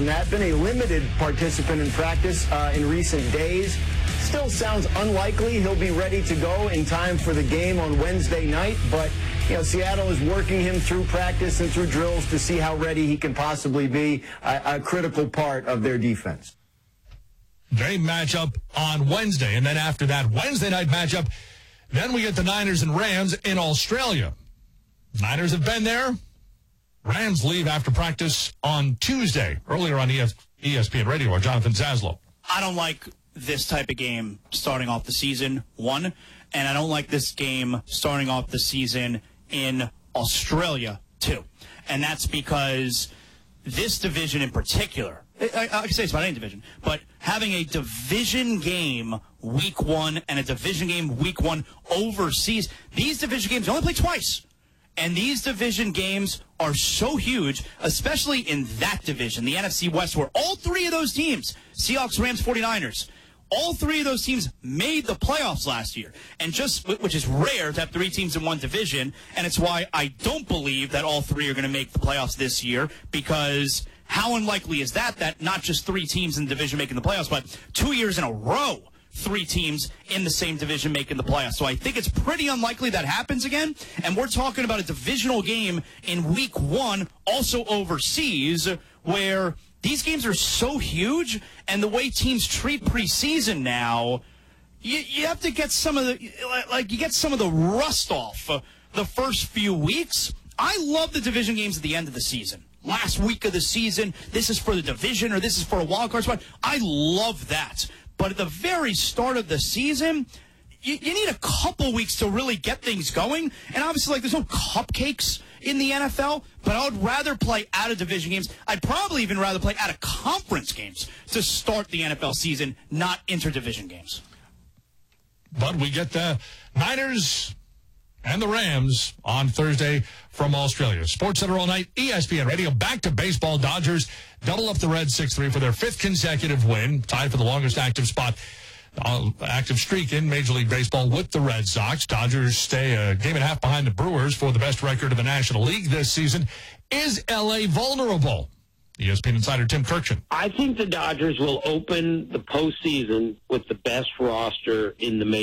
from that. Been a limited participant in practice in recent days. Still sounds unlikely he'll be ready to go in time for the game on Wednesday night, but Seattle is working him through practice and through drills to see how ready he can possibly be, a critical part of their defense. They match up on Wednesday, and then after that Wednesday night matchup, then we get the Niners and Rams in Australia. Niners have been there. Rams leave after practice on Tuesday. Earlier on ESPN Radio, Jonathan Zaslow. I don't like this type of game starting off the season, one, and I don't like this game starting off the season in Australia, two. And that's because this division in particular, I can say it's about any division, but having a division game week one and a division game week one overseas, these division games only play twice. And these division games are so huge, especially in that division, the NFC West, where all three of those teams, Seahawks, Rams, 49ers, all three of those teams made the playoffs last year, and which is rare to have three teams in one division, and it's why I don't believe that all three are going to make the playoffs this year, because how unlikely is that not just three teams in the division making the playoffs, but 2 years in a row, three teams in the same division making the playoffs. So I think it's pretty unlikely that happens again, and we're talking about a divisional game in week one, also overseas, where these games are so huge, and the way teams treat preseason now, you have to get some of the rust off the first few weeks. I love the division games at the end of the season. Last week of the season, this is for the division or this is for a wild card spot. I love that. But at the very start of the season, you need a couple weeks to really get things going. And obviously, there's no cupcakes in the NFL, but I would rather play out of division games. I'd probably even rather play out of conference games to start the NFL season, not interdivision games. But we get the Niners and the Rams on Thursday from Australia. SportsCenter all night, ESPN Radio. Back to baseball. Dodgers double up the Reds 6-3 for their fifth consecutive win, tied for the longest active streak in Major League Baseball with the Red Sox. Dodgers stay a game and a half behind the Brewers for the best record of the National League this season. Is L.A. vulnerable? ESPN insider Tim Kirchin. I think the Dodgers will open the postseason with the best roster in the major